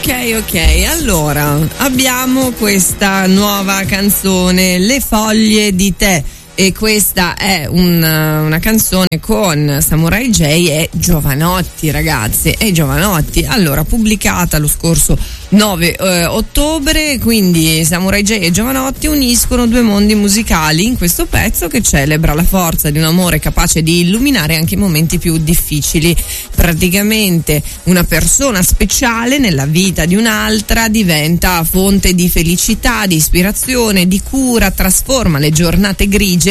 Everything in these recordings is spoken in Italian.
Ok, allora abbiamo questa nuova canzone, Le foglie di tè, e questa è una canzone con Samurai J e Jovanotti, ragazzi, e Jovanotti. Allora, pubblicata lo scorso 9 ottobre, quindi Samurai J e Jovanotti uniscono due mondi musicali in questo pezzo che celebra la forza di un amore capace di illuminare anche i momenti più difficili. Praticamente una persona speciale nella vita di un'altra diventa fonte di felicità, di ispirazione, di cura, trasforma le giornate grigie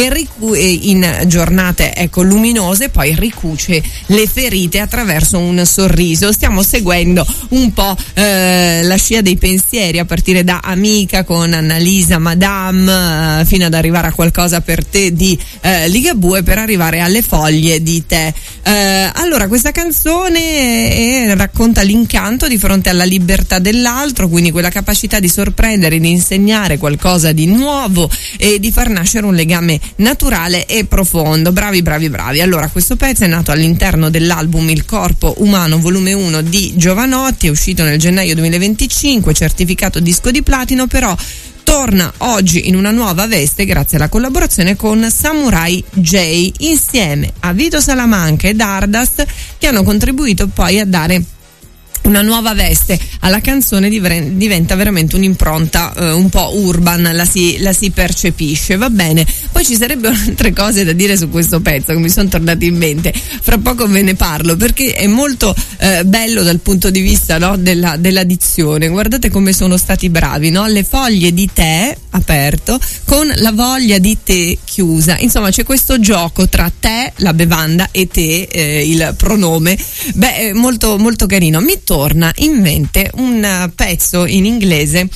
in giornate luminose, poi ricuce le ferite attraverso un sorriso. Stiamo seguendo un po' la scia dei pensieri, a partire da Amica con Annalisa Madame, fino ad arrivare a Qualcosa per te di Ligabue, per arrivare alle foglie di tè. Allora, questa canzone racconta l'incanto di fronte alla libertà dell'altro, quindi quella capacità di sorprendere, di insegnare qualcosa di nuovo e di far nascere un legame naturale e profondo. Bravi. Allora, questo pezzo è nato all'interno dell'album Il corpo umano volume 1 di Jovanotti, è uscito nel gennaio 2025, certificato disco di platino, però torna oggi in una nuova veste grazie alla collaborazione con Samurai J, insieme a Vito Salamanca e Dardust, che hanno contribuito poi a dare una nuova veste alla canzone. Diventa veramente un'impronta un po' urban, la si percepisce, va bene. Poi ci sarebbero altre cose da dire su questo pezzo che mi sono tornate in mente, fra poco ve ne parlo, perché è molto bello dal punto di vista, no, della dizione. Guardate come sono stati bravi, no? Le foglie di tè aperto con la voglia di tè chiusa, insomma c'è questo gioco tra tè, la bevanda, e te, il pronome. Beh, molto molto carino. Mi torna in mente un pezzo in inglese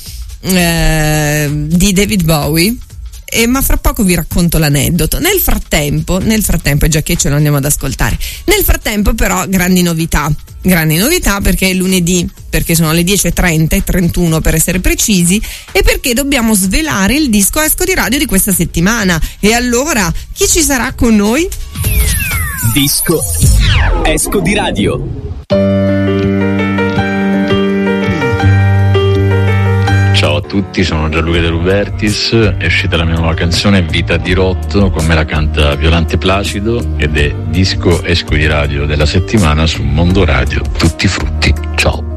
di David Bowie, ma fra poco vi racconto l'aneddoto. Nel frattempo, è già che ce lo andiamo ad ascoltare. Nel frattempo però grandi novità perché è lunedì, perché sono le 10:30 per essere precisi, e perché dobbiamo svelare il disco Esco di Radio di questa settimana. E allora, chi ci sarà con noi? Disco Esco di Radio. Ciao a tutti, sono Gianluca De Rubertis, è uscita la mia nuova canzone Vita di Rotto, con me la canta Violante Placido, ed è Disco Esco di Radio della settimana su Mondo Radio Tutti Frutti. Ciao.